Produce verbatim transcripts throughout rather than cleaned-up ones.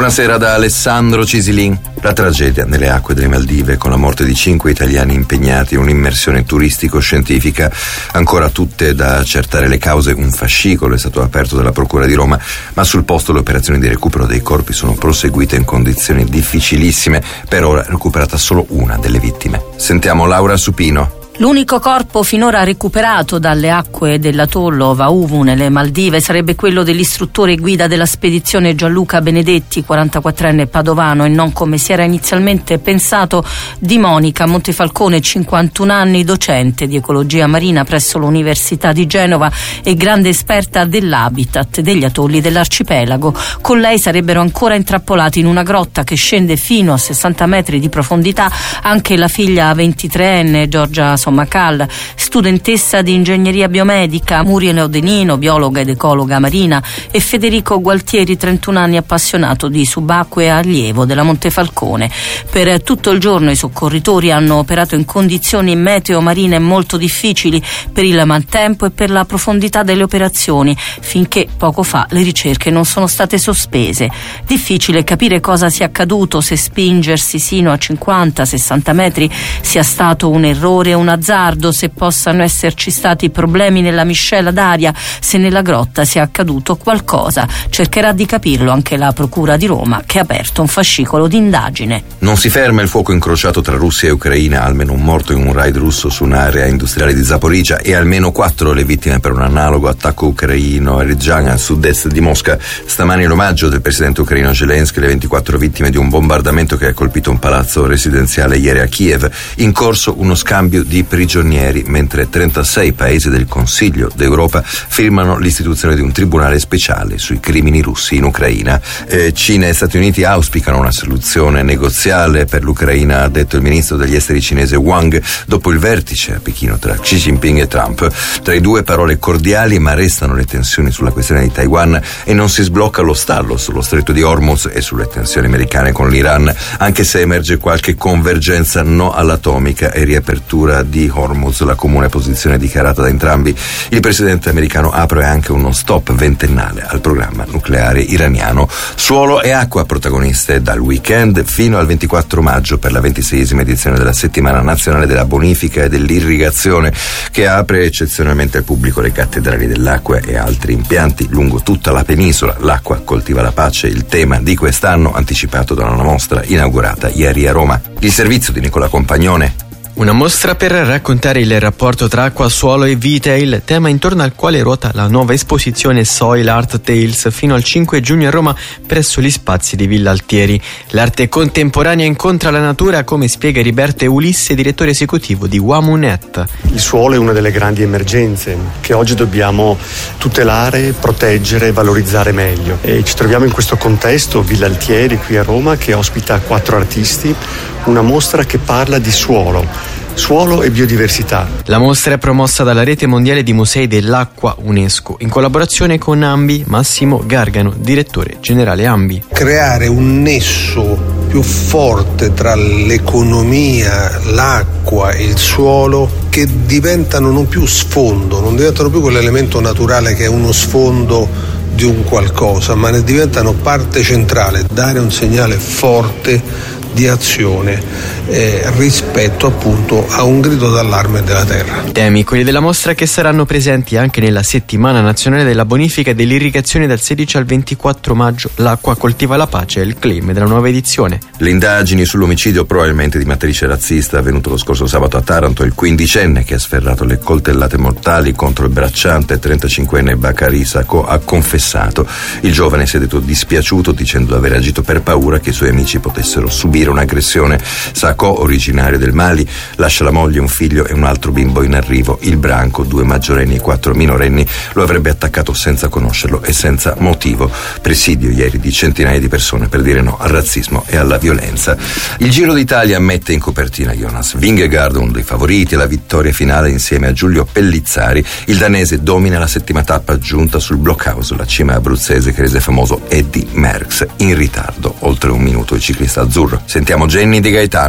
Buonasera da Alessandro Cisilin. La tragedia nelle acque delle Maldive, con la morte di cinque italiani impegnati in un'immersione turistico-scientifica, ancora tutte da accertare le cause. Un fascicolo è stato aperto dalla Procura di Roma, ma sul posto le operazioni di recupero dei corpi sono proseguite in condizioni difficilissime. Per ora è recuperata solo una delle vittime. Sentiamo Laura Supino. L'unico corpo finora recuperato dalle acque dell'atollo Vauvu nelle Maldive sarebbe quello dell'istruttore guida della spedizione Gianluca Benedetti, quarantaquattrenne padovano, e non, come si era inizialmente pensato, di Monica Montefalcone, cinquantuno anni, docente di ecologia marina presso l'Università di Genova e grande esperta dell'habitat degli atolli dell'arcipelago. Con lei sarebbero ancora intrappolati in una grotta che scende fino a sessanta metri di profondità anche la figlia ventitreenne Giorgia Sommacal, studentessa di ingegneria biomedica, Muriel Odenino, biologa ed ecologa marina, e Federico Gualtieri, trentuno anni, appassionato di subacquee e allievo della Montefalcone. Per tutto il giorno i soccorritori hanno operato in condizioni meteo marine molto difficili per il maltempo e per la profondità delle operazioni, finché poco fa le ricerche non sono state sospese. Difficile capire cosa sia accaduto, se spingersi sino a cinquanta sessanta metri sia stato un errore o un azzardo, se possano esserci stati problemi nella miscela d'aria, se nella grotta sia accaduto qualcosa. Cercherà di capirlo anche la Procura di Roma, che ha aperto un fascicolo d'indagine. Non si ferma il fuoco incrociato tra Russia e Ucraina, almeno un morto in un raid russo su un'area industriale di Zaporizhzhia e almeno quattro le vittime per un analogo attacco ucraino a Ridzhan, a sud-est di Mosca. Stamani l'omaggio del presidente ucraino Zelensky alle ventiquattro vittime di un bombardamento che ha colpito un palazzo residenziale ieri a Kiev. In corso uno scambio di prigionieri, mentre trentasei paesi del Consiglio d'Europa firmano l'istituzione di un tribunale speciale sui crimini russi in Ucraina. Eh, Cina e Stati Uniti auspicano una soluzione negoziale per l'Ucraina, ha detto il ministro degli esteri cinese Wang dopo il vertice a Pechino tra Xi Jinping e Trump. Tra i due parole cordiali, ma restano le tensioni sulla questione di Taiwan e non si sblocca lo stallo sullo stretto di Hormuz e sulle tensioni americane con l'Iran, anche se emerge qualche convergenza no all'atomica e riapertura di Hormuz, la comune posizione dichiarata da entrambi. Il presidente americano apre anche uno stop ventennale al programma nucleare iraniano. Suolo e acqua protagoniste dal weekend fino al ventiquattro maggio per la ventiseiesima edizione della settimana nazionale della bonifica e dell'irrigazione, che apre eccezionalmente al pubblico le cattedrali dell'acqua e altri impianti lungo tutta la penisola. L'acqua coltiva la pace, il tema di quest'anno, anticipato da una mostra inaugurata ieri a Roma. Il servizio di Nicola Compagnone. Una mostra per raccontare il rapporto tra acqua, suolo e vita è il tema intorno al quale ruota la nuova esposizione Soil Art Tales fino al cinque giugno a Roma presso gli spazi di Villa Altieri. L'arte contemporanea incontra la natura, come spiega Heriberto Ulisse, direttore esecutivo di Wamunet. Il suolo è una delle grandi emergenze che oggi dobbiamo tutelare, proteggere e valorizzare meglio. E ci troviamo in questo contesto, Villa Altieri qui a Roma, che ospita quattro artisti, una mostra che parla di suolo, suolo e biodiversità. La mostra è promossa dalla Rete Mondiale di Musei dell'Acqua UNESCO in collaborazione con Ambi. Massimo Gargano, direttore generale Ambi. Creare un nesso più forte tra l'economia, l'acqua e il suolo, che diventano non più sfondo, non diventano più quell'elemento naturale che è uno sfondo di un qualcosa, ma ne diventano parte centrale, dare un segnale forte di azione eh, rispetto appunto a un grido d'allarme della terra. Temi quelli della mostra che saranno presenti anche nella settimana nazionale della bonifica e dell'irrigazione dal sedici al ventiquattro maggio. L'acqua coltiva la pace è il claim della nuova edizione. Le indagini sull'omicidio probabilmente di matrice razzista avvenuto lo scorso sabato a Taranto. Il quindicenne che ha sferrato le coltellate mortali contro il bracciante trentacinquenne Bakary Sako ha confessato. Il giovane si è detto dispiaciuto, dicendo di aver agito per paura che i suoi amici potessero subire un'aggressione. Sako, originario del Mali, lascia la moglie, un figlio e un altro bimbo in arrivo. Il branco, due maggiorenni e quattro minorenni, lo avrebbe attaccato senza conoscerlo e senza motivo. Presidio ieri di centinaia di persone per dire no al razzismo e alla violenza. Il Giro d'Italia mette in copertina Jonas Vingegaard, uno dei favoriti alla vittoria finale insieme a Giulio Pellizzari. Il danese domina la settima tappa giunta sul Blockhouse, la cima abruzzese che rese famoso Eddy Merckx. In ritardo oltre un minuto il ciclista azzurro. Sentiamo Jenny Di Gaetano.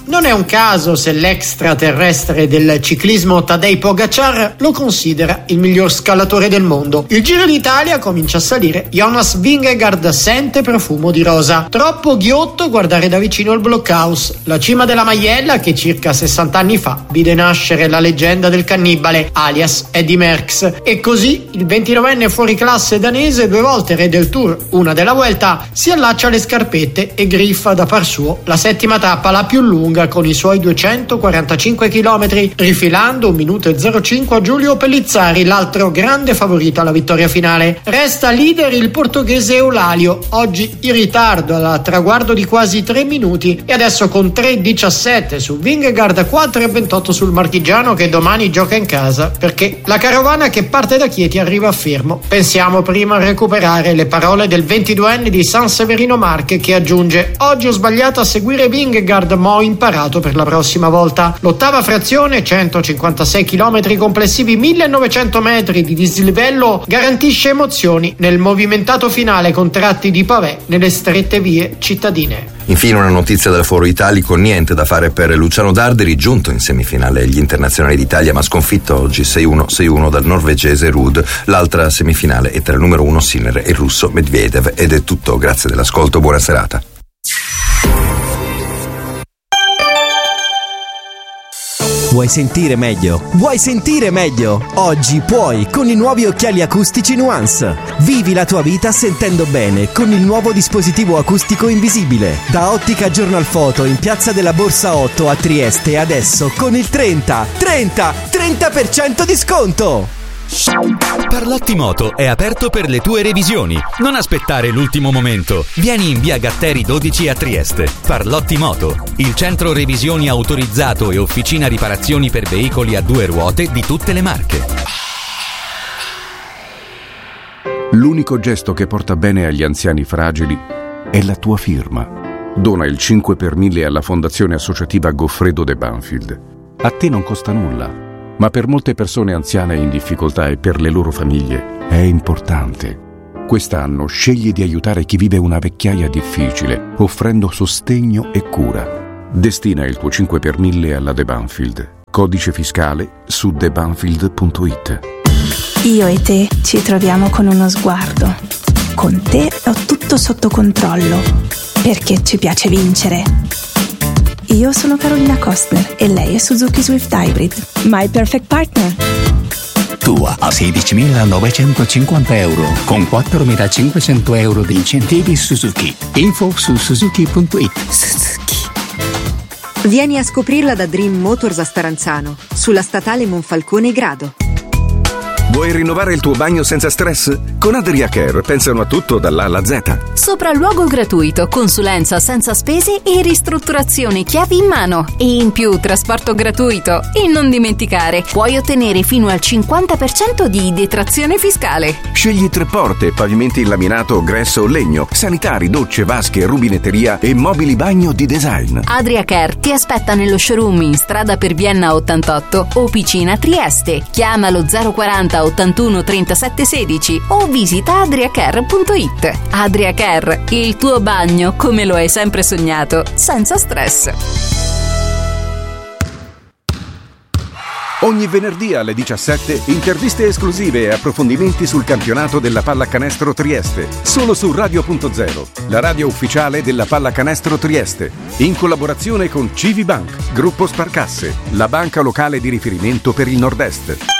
Non è un caso se l'extraterrestre del ciclismo Tadej Pogacar lo considera il miglior scalatore del mondo. Il Giro d'Italia comincia a salire, Jonas Vingegaard sente profumo di rosa. Troppo ghiotto guardare da vicino il blockhouse, la cima della Maiella che circa sessanta anni fa vide nascere la leggenda del cannibale, alias Eddy Merckx. E così il ventinovenne fuoriclasse danese, due volte re del Tour, una della Vuelta, si allaccia le scarpette e griffa da par suo la settima tappa, la più lunga, con i suoi duecentoquarantacinque chilometri, rifilando un minuto e zero cinque a Giulio Pellizzari, l'altro grande favorito alla vittoria finale. Resta leader il portoghese Eulalio, oggi in ritardo al traguardo di quasi tre minuti, e adesso con tre e diciassette su Vingegaard, quattro e ventotto sul marchigiano che domani gioca in casa, perché la carovana che parte da Chieti arriva a Fermo. Pensiamo prima a recuperare le parole del ventiduenne di San Severino Marche, che aggiunge: oggi ho sbagliato a seguire Vingegaard, ma ho imparato per la prossima volta. L'ottava frazione, centocinquantasei chilometri complessivi, millenovecento metri di dislivello, garantisce emozioni nel movimentato finale con tratti di pavé nelle strette vie cittadine. Infine una notizia dal Foro Italico: niente da fare per Luciano Darderi, giunto in semifinale agli internazionali d'Italia ma sconfitto oggi sei uno sei uno dal norvegese Ruud. L'altra semifinale è tra il numero uno Sinner e il russo Medvedev. Ed è tutto, grazie dell'ascolto, buona serata. Vuoi sentire meglio? Vuoi sentire meglio? Oggi puoi con i nuovi occhiali acustici Nuance. Vivi la tua vita sentendo bene con il nuovo dispositivo acustico invisibile. Da Ottica Journal Photo in Piazza della Borsa otto a Trieste, adesso con il trenta, trenta, trenta per cento di sconto! Parlotti Moto è aperto per le tue revisioni. Non aspettare l'ultimo momento. Vieni in via Gatteri dodici a Trieste. Parlotti Moto, il centro revisioni autorizzato e officina riparazioni per veicoli a due ruote di tutte le marche. L'unico gesto che porta bene agli anziani fragili è la tua firma. Dona il cinque per mille alla Fondazione Associativa Goffredo de Banfield. A te non costa nulla, ma per molte persone anziane in difficoltà e per le loro famiglie è importante. Quest'anno scegli di aiutare chi vive una vecchiaia difficile, offrendo sostegno e cura. Destina il tuo cinque per mille alla De Banfield. Codice fiscale su de banfield punto it. Io e te ci troviamo con uno sguardo. Con te ho tutto sotto controllo, perché ci piace vincere. Io sono Carolina Costner e lei è Suzuki Swift Hybrid, my perfect partner. Tua a sedicimilanovecentocinquanta euro con quattromilacinquecento euro di incentivi Suzuki. Info su suzuki punto it. Suzuki. Vieni a scoprirla da Dream Motors a Staranzano, sulla statale Monfalcone Grado. Vuoi rinnovare il tuo bagno senza stress? Con Adria Care pensano a tutto dall'A alla Z. Sopralluogo gratuito, consulenza senza spese e ristrutturazione chiavi in mano. E in più trasporto gratuito. E non dimenticare, puoi ottenere fino al cinquanta per cento di detrazione fiscale. Scegli tre porte, pavimenti in laminato, gresso o legno, sanitari, docce, vasche, rubinetteria e mobili bagno di design. Adria Care ti aspetta nello showroom in strada per Vienna ottantotto o Picina Trieste. Chiamalo zero quaranta ottantuno trentasette sedici o visita adriacare punto it. Adria Care, il tuo bagno come lo hai sempre sognato, senza stress. Ogni venerdì alle diciassette interviste esclusive e approfondimenti sul campionato della pallacanestro Trieste, solo su Radio punto zero, la radio ufficiale della pallacanestro Trieste, in collaborazione con Civibank, Gruppo Sparcasse, la banca locale di riferimento per il Nord-Est.